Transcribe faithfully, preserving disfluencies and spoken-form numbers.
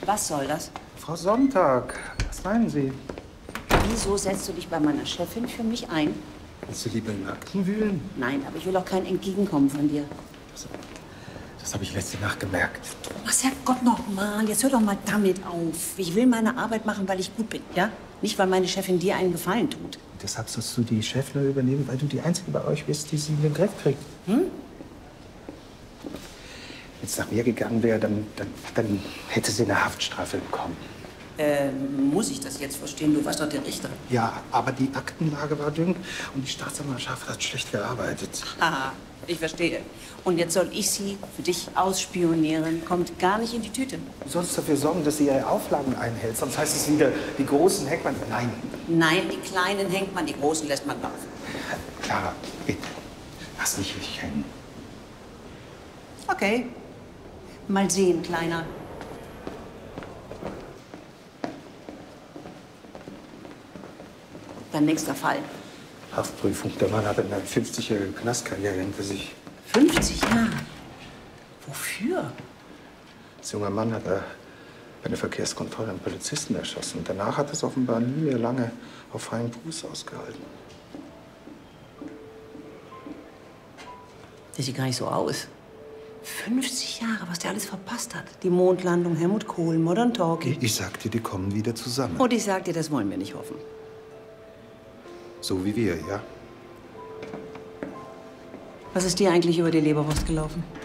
Was soll das? Frau Sonntag, was meinen Sie? Wieso setzt du dich bei meiner Chefin für mich ein? Willst du lieber in Akten wühlen? Nein, aber ich will auch kein Entgegenkommen von dir. Das, das habe ich letzte Nacht gemerkt. Was, Herrgott, noch mal. Jetzt hör doch mal damit auf. Ich will meine Arbeit machen, weil ich gut bin, ja? Nicht, weil meine Chefin dir einen Gefallen tut. Deshalb sollst du die Chefin übernehmen, weil du die Einzige bei euch bist, die sie in den Griff kriegt. Hm? Wenn es nach mir gegangen wäre, dann, dann, dann hätte sie eine Haftstrafe bekommen. Ähm, muss ich das jetzt verstehen? Du warst doch der Richter. Ja, aber die Aktenlage war dünn und die Staatsanwaltschaft hat schlecht gearbeitet. Haha, ich verstehe. Und jetzt soll ich sie für dich ausspionieren. Kommt gar nicht in die Tüte. Du sollst dafür sorgen, dass sie ihre Auflagen einhält, sonst heißt es wieder, die Großen hängt man. Nein. Nein, die Kleinen hängt man, die Großen lässt man laufen. Clara, bitte, lass mich nicht hängen. Okay. Mal sehen, Kleiner. Dein nächster Fall. Haftprüfung. Der Mann hat eine fünfzigjährige Knastkarriere hinter sich. fünfzig Jahre? Wofür? Das junge Mann hat äh, bei einer Verkehrskontrolle einen Polizisten erschossen. Und danach hat es offenbar nie mehr lange auf freiem Fuß ausgehalten. Der sieht gar nicht so aus. fünfzig Jahre, was der alles verpasst hat. Die Mondlandung, Helmut Kohl, Modern Talking. Ich sag dir, die kommen wieder zusammen. Und ich sag dir, das wollen wir nicht hoffen. So wie wir, ja? Was ist dir eigentlich über die Leberwurst gelaufen?